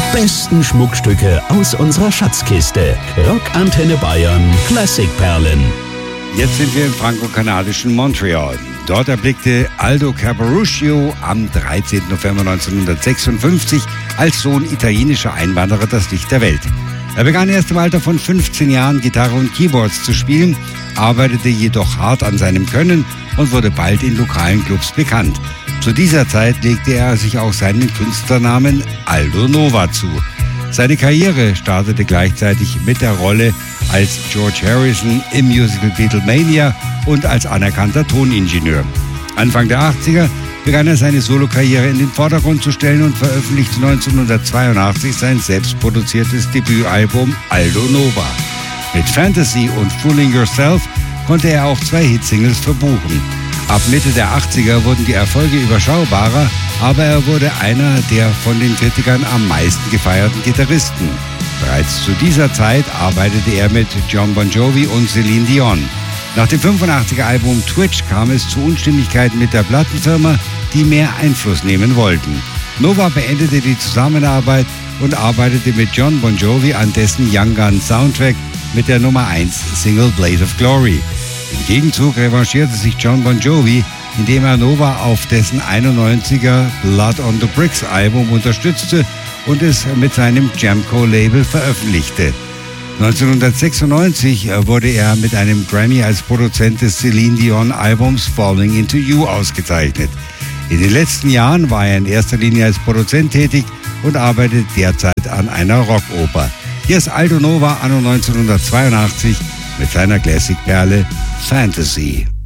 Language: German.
besten Schmuckstücke aus unserer Schatzkiste. Rockantenne Bayern Klassikperlen. Jetzt sind wir im franco-kanadischen Montreal. Dort erblickte Aldo Caporuscio am 13. November 1956 als Sohn italienischer Einwanderer das Licht der Welt. Er begann erst im Alter von 15 Jahren Gitarre und Keyboards zu spielen, arbeitete jedoch hart an seinem Können und wurde bald in lokalen Clubs bekannt. Zu dieser Zeit legte er sich auch seinen Künstlernamen Aldo Nova zu. Seine Karriere startete gleichzeitig mit der Rolle als George Harrison im Musical Beatlemania und als anerkannter Toningenieur. Anfang der 80er begann er seine Solokarriere in den Vordergrund zu stellen und veröffentlichte 1982 sein selbstproduziertes Debütalbum Aldo Nova. Mit Fantasy und Fooling Yourself konnte er auch 2 Hitsingles verbuchen. Ab Mitte der 80er wurden die Erfolge überschaubarer, aber er wurde einer der von den Kritikern am meisten gefeierten Gitarristen. Bereits zu dieser Zeit arbeitete er mit Jon Bon Jovi und Celine Dion. Nach dem 85er Album Twitch kam es zu Unstimmigkeiten mit der Plattenfirma, die mehr Einfluss nehmen wollten. Nova beendete die Zusammenarbeit und arbeitete mit Jon Bon Jovi an dessen Young Guns Soundtrack mit der Nummer 1 Single Blade of Glory. Im Gegenzug revanchierte sich Jon Bon Jovi, indem er Nova auf dessen 91er Blood on the Bricks Album unterstützte und es mit seinem Jamco-Label veröffentlichte. 1996 wurde er mit einem Grammy als Produzent des Celine Dion Albums Falling Into You ausgezeichnet. In den letzten Jahren war er in erster Linie als Produzent tätig und arbeitet derzeit an einer Rockoper. Hier ist Aldo Nova anno 1982 mit seiner Classic-Perle Fantasy.